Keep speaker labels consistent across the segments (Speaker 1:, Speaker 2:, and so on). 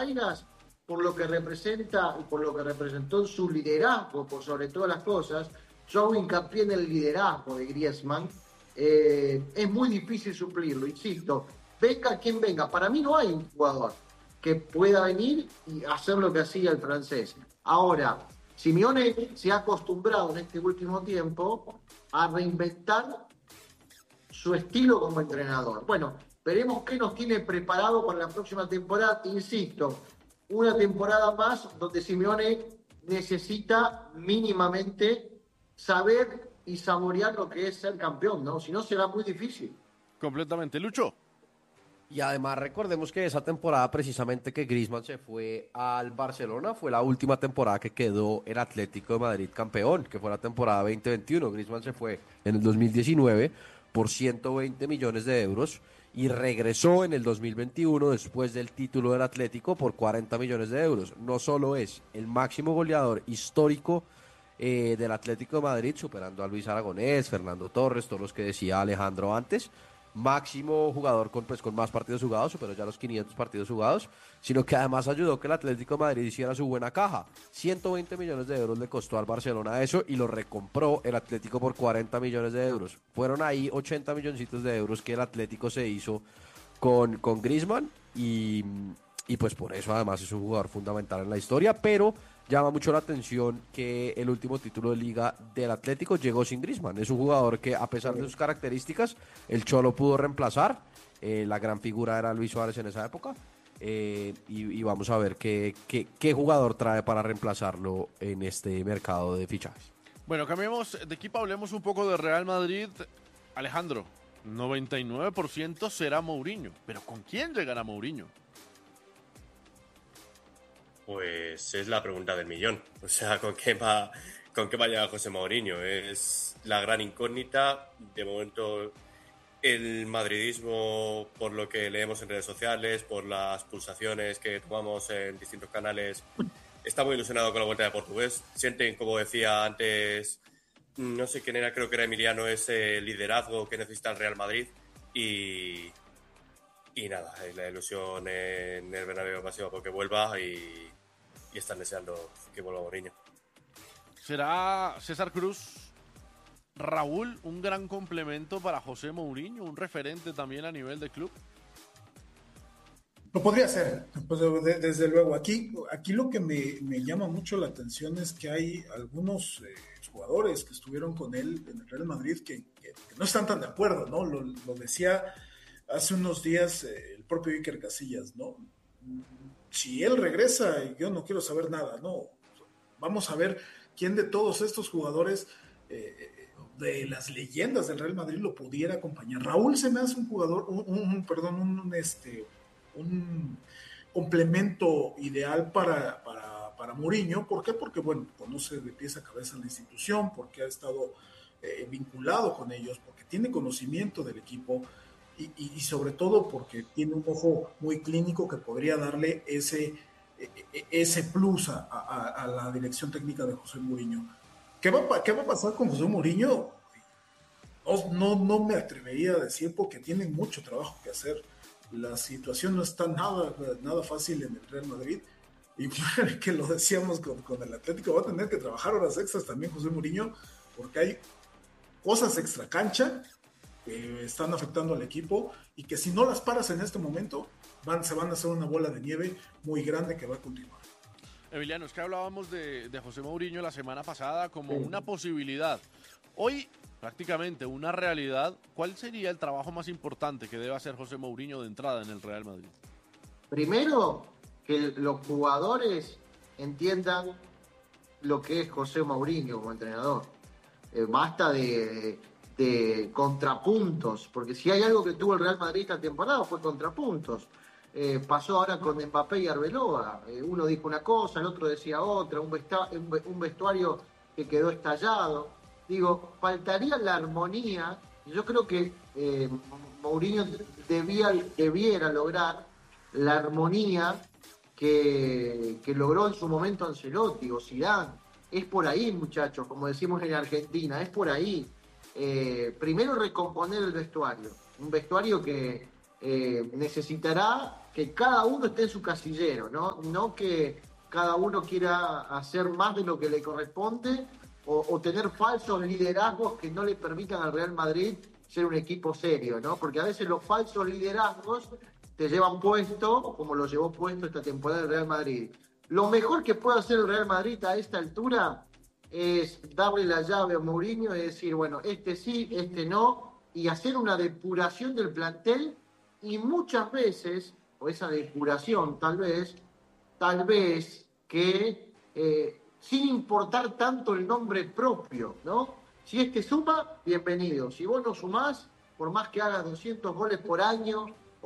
Speaker 1: Palmeiras, por lo que representa y por lo que representó en su liderazgo, por sobre todas las cosas. Yo hago hincapié en el liderazgo de Griezmann. Es muy difícil suplirlo, insisto. Venga quien venga. Para mí no hay un jugador que pueda venir y hacer lo que hacía el francés. Ahora, Simeone se ha acostumbrado en este último tiempo a reinventar su estilo como entrenador. Bueno, veremos qué nos tiene preparado para la próxima temporada. Insisto, una temporada más donde Simeone necesita mínimamente saber y saborear lo que es ser campeón, ¿no? Si no, será muy difícil.
Speaker 2: Completamente. Lucho.
Speaker 3: Y además recordemos que esa temporada precisamente que Griezmann se fue al Barcelona fue la última temporada que quedó el Atlético de Madrid campeón, que fue la temporada 2021. Griezmann se fue en el 2019 por 120 millones de euros y regresó en el 2021 después del título del Atlético por 40 millones de euros. No solo es el máximo goleador histórico del Atlético de Madrid, superando a Luis Aragonés, Fernando Torres, todos los que decía Alejandro antes, máximo jugador con más partidos jugados, superó ya los 500 partidos jugados, sino que además ayudó que el Atlético de Madrid hiciera su buena caja. 120 millones de euros le costó al Barcelona eso y lo recompró el Atlético por 40 millones de euros. Fueron ahí 80 milloncitos de euros que el Atlético se hizo con Griezmann y pues por eso además es un jugador fundamental en la historia, pero llama mucho la atención que el último título de liga del Atlético llegó sin Griezmann. Es un jugador que a pesar de sus características, el Cholo pudo reemplazar. La gran figura era Luis Suárez en esa época. Y vamos a ver qué jugador trae para reemplazarlo en este mercado de fichajes.
Speaker 2: Bueno, cambiemos de equipo, hablemos un poco de Real Madrid. Alejandro, 99% será Mourinho. ¿Pero con quién llegará Mourinho?
Speaker 4: Pues es la pregunta del millón. O sea, ¿con qué va a llegar José Mourinho? Es la gran incógnita. De momento, el madridismo, por lo que leemos en redes sociales, por las pulsaciones que tomamos en distintos canales, está muy ilusionado con la vuelta de Portugués. Sienten, como decía antes, no sé quién era, creo que era Emiliano, ese liderazgo que necesita el Real Madrid. Y nada, la ilusión en el Bernabéu ha sido porque vuelva y están deseando que vuelva Mourinho.
Speaker 2: ¿Será César Cruz, Raúl, un gran complemento para José Mourinho, un referente también a nivel de club?
Speaker 5: Lo podría ser, pues, desde luego. Aquí lo que me llama mucho la atención es que hay algunos jugadores que estuvieron con él en el Real Madrid que no están tan de acuerdo, ¿no? Lo decía hace unos días el propio Iker Casillas, ¿no? Si él regresa, yo no quiero saber nada, ¿no? Vamos a ver quién de todos estos jugadores de las leyendas del Real Madrid lo pudiera acompañar. Raúl se me hace un jugador, un complemento ideal para Mourinho. ¿Por qué? Porque, bueno, conoce de pies a cabeza la institución, porque ha estado vinculado con ellos, porque tiene conocimiento del equipo y sobre todo porque tiene un ojo muy clínico que podría darle ese plus a la dirección técnica de José Mourinho. ¿Qué va a pasar con José Mourinho? No me atrevería a decir porque tiene mucho trabajo que hacer. La situación no está nada fácil en el Real Madrid y que lo decíamos con el Atlético, va a tener que trabajar horas extras también José Mourinho porque hay cosas extra cancha que están afectando al equipo y que si no las paras en este momento se van a hacer una bola de nieve muy grande que va a continuar.
Speaker 2: Emiliano, es que hablábamos de José Mourinho la semana pasada como una posibilidad. Hoy, prácticamente una realidad. ¿Cuál sería el trabajo más importante que debe hacer José Mourinho de entrada en el Real Madrid?
Speaker 1: Primero, que los jugadores entiendan lo que es José Mourinho como entrenador. Basta de contrapuntos, porque si hay algo que tuvo el Real Madrid esta temporada fue contrapuntos. Pasó ahora con Mbappé y Arbeloa. Uno dijo una cosa, el otro decía otra, un vestuario que quedó estallado. Digo, faltaría la armonía. Yo creo que Mourinho debiera lograr la armonía que logró en su momento Ancelotti o Zidane. Es por ahí, muchachos, como decimos en Argentina, es por ahí. Primero recomponer el vestuario, un vestuario que necesitará que cada uno esté en su casillero, ¿no? No que cada uno quiera hacer más de lo que le corresponde o tener falsos liderazgos que no le permitan al Real Madrid ser un equipo serio, ¿no? Porque a veces los falsos liderazgos te llevan puesto, como lo llevó puesto esta temporada el Real Madrid. Lo mejor que puede hacer el Real Madrid a esta altura es darle la llave a Mourinho y decir, bueno, este sí, este no, y hacer una depuración del plantel, y muchas veces, o esa depuración tal vez que sin importar tanto el nombre propio, ¿no? Si este suma, bienvenido. Si vos no sumás, por más que hagas 200 goles por año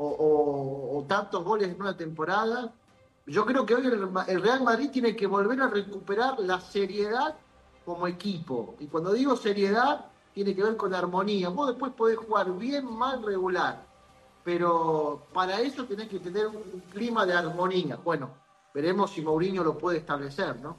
Speaker 1: o tantos goles en una temporada, yo creo que hoy el Real Madrid tiene que volver a recuperar la seriedad como equipo. Y cuando digo seriedad, tiene que ver con armonía. Vos después podés jugar bien, mal, regular, pero para eso tenés que tener un clima de armonía. Bueno, veremos si Mourinho lo puede establecer, ¿no?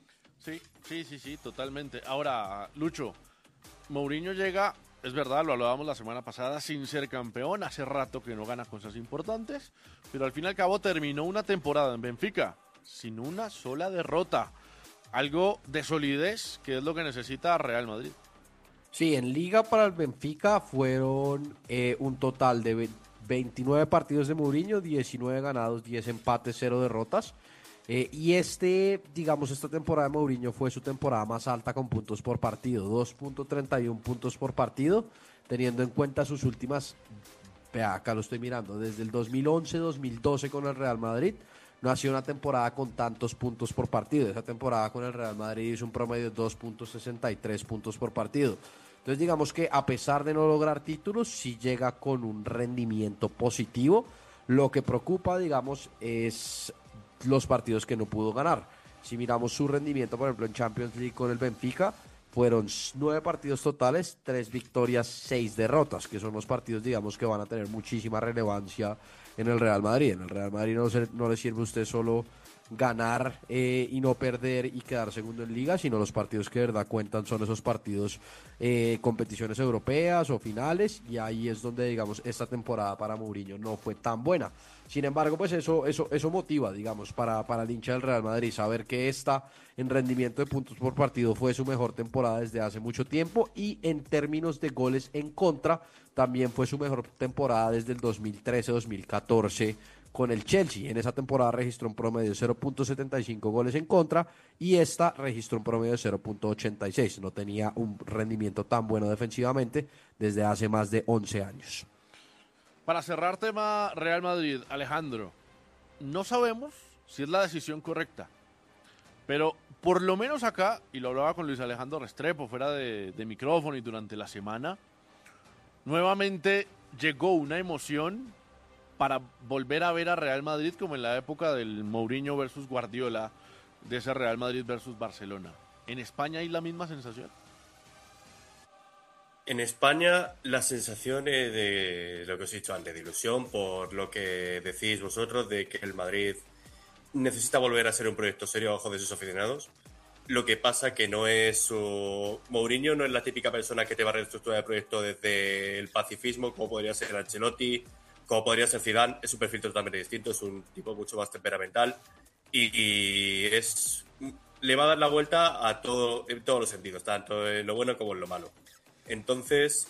Speaker 2: Sí, totalmente. Ahora, Lucho, Mourinho llega, es verdad, lo hablábamos la semana pasada, sin ser campeón, hace rato que no gana cosas importantes, pero al fin y al cabo terminó una temporada en Benfica sin una sola derrota. Algo de solidez, que es lo que necesita Real Madrid.
Speaker 3: Sí, en Liga para el Benfica fueron un total de 29 partidos de Mourinho, 19 ganados, 10 empates, 0 derrotas. Y esta temporada de Mourinho fue su temporada más alta con puntos por partido, 2.31 puntos por partido, teniendo en cuenta sus últimas, vea, acá lo estoy mirando, desde el 2011-2012 con el Real Madrid, no ha sido una temporada con tantos puntos por partido. Esa temporada con el Real Madrid hizo un promedio de 2.63 puntos por partido. Entonces digamos que a pesar de no lograr títulos, sí llega con un rendimiento positivo. Lo que preocupa, digamos, es los partidos que no pudo ganar. Si miramos su rendimiento, por ejemplo, en Champions League con el Benfica, fueron 9 partidos totales, 3 victorias, 6 derrotas, que son los partidos, digamos, que van a tener muchísima relevancia en el Real Madrid. En el Real Madrid no le sirve a usted solo ganar y no perder y quedar segundo en Liga, sino los partidos que de verdad cuentan son esos partidos, competiciones europeas o finales, y ahí es donde, digamos, esta temporada para Mourinho no fue tan buena. Sin embargo, pues eso motiva, digamos, para el hincha del Real Madrid, saber que esta en rendimiento de puntos por partido fue su mejor temporada desde hace mucho tiempo, y en términos de goles en contra también fue su mejor temporada desde el 2013-2014 con el Chelsea. En esa temporada registró un promedio de 0.75 goles en contra, y esta registró un promedio de 0.86. No tenía un rendimiento tan bueno defensivamente desde hace más de 11 años.
Speaker 2: Para cerrar tema Real Madrid, Alejandro, no sabemos si es la decisión correcta, pero por lo menos acá, y lo hablaba con Luis Alejandro Restrepo fuera de micrófono y durante la semana, nuevamente llegó una emoción para volver a ver a Real Madrid como en la época del Mourinho versus Guardiola, de ese Real Madrid versus Barcelona. ¿En España hay la misma sensación?
Speaker 4: En España la sensación es de lo que os he dicho antes, de ilusión, por lo que decís vosotros, de que el Madrid necesita volver a ser un proyecto serio a ojos de sus aficionados. Lo que pasa que no es su... Mourinho no es la típica persona que te va a reestructurar el proyecto desde el pacifismo, como podría ser Ancelotti, como podría ser Zidane. Es un perfil totalmente distinto, es un tipo mucho más temperamental y le va a dar la vuelta a todo, en todos los sentidos, tanto en lo bueno como en lo malo. Entonces,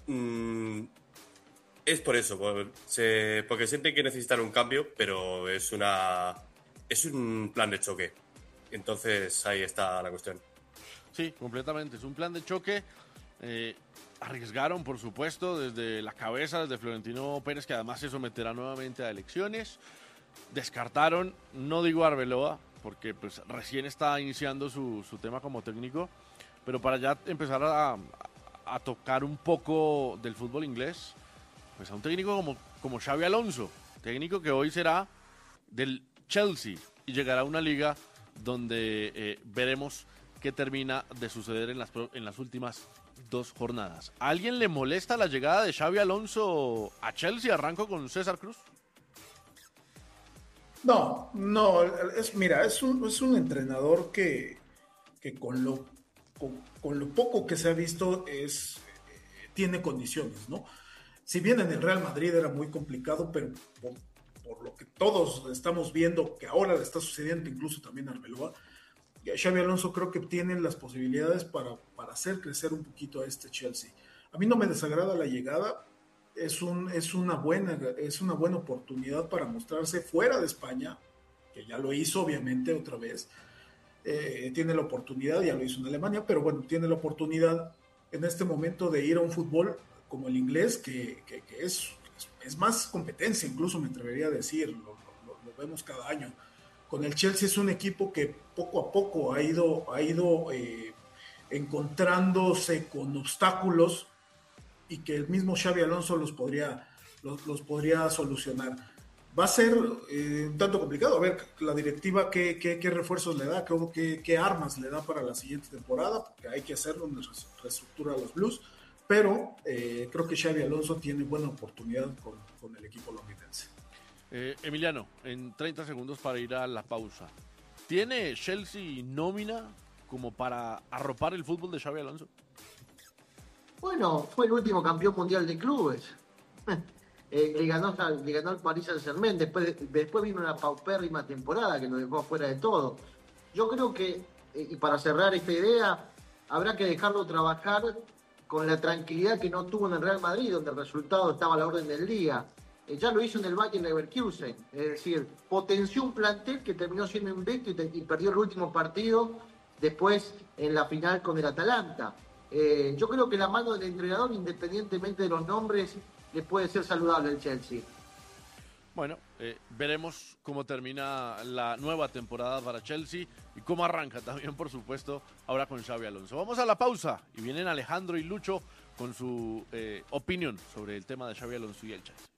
Speaker 4: es por eso, porque sienten que necesitan un cambio, pero es un plan de choque. Entonces, ahí está la cuestión.
Speaker 2: Sí, completamente. Es un plan de choque. Arriesgaron, por supuesto, desde la cabeza, desde Florentino Pérez, que además se someterá nuevamente a elecciones. Descartaron, no digo a Arbeloa, porque pues recién está iniciando su tema como técnico, pero para ya empezar a tocar un poco del fútbol inglés, pues a un técnico como Xabi Alonso, técnico que hoy será del Chelsea y llegará a una liga donde veremos qué termina de suceder en las últimas 2 jornadas. ¿A alguien le molesta la llegada de Xabi Alonso a Chelsea? Arranco con César Cruz.
Speaker 5: No, es un entrenador que con lo poco que se ha visto tiene condiciones, ¿no? Si bien en el Real Madrid era muy complicado, pero por lo que todos estamos viendo que ahora le está sucediendo, incluso también a Arbeloa, Xabi Alonso creo que tiene las posibilidades para hacer crecer un poquito a este Chelsea. A mí no me desagrada la llegada, es una buena oportunidad para mostrarse fuera de España, que ya lo hizo obviamente otra vez. Tiene la oportunidad, ya lo hizo en Alemania, pero bueno, tiene la oportunidad en este momento de ir a un fútbol como el inglés, que es más competencia, incluso me atrevería a decir, lo vemos cada año. Con el Chelsea es un equipo que poco a poco ha ido encontrándose con obstáculos y que el mismo Xabi Alonso los podría solucionar. Va a ser un tanto complicado, a ver la directiva qué refuerzos le da, qué armas le da para la siguiente temporada, porque hay que hacerlo, una reestructura a los Blues, pero creo que Xabi Alonso tiene buena oportunidad con el equipo londinense.
Speaker 2: Emiliano, en 30 segundos para ir a la pausa. ¿Tiene Chelsea nómina como para arropar el fútbol de Xabi Alonso?
Speaker 1: Bueno, fue el último campeón mundial de clubes. Le ganó al Paris Saint-Germain. Después vino una paupérrima temporada que nos dejó fuera de todo. Yo creo que, y para cerrar esta idea, habrá que dejarlo trabajar con la tranquilidad que no tuvo en el Real Madrid, donde el resultado estaba a la orden del día. Ya lo hizo en el Bayern Leverkusen, es decir, potenció un plantel que terminó siendo invicto y perdió el último partido después en la final con el Atalanta. Yo creo que la mano del entrenador, independientemente de los nombres, le puede ser saludable al Chelsea.
Speaker 2: Bueno, veremos cómo termina la nueva temporada para Chelsea y cómo arranca también, por supuesto, ahora con Xabi Alonso. Vamos a la pausa y vienen Alejandro y Lucho con su opinión sobre el tema de Xabi Alonso y el Chelsea.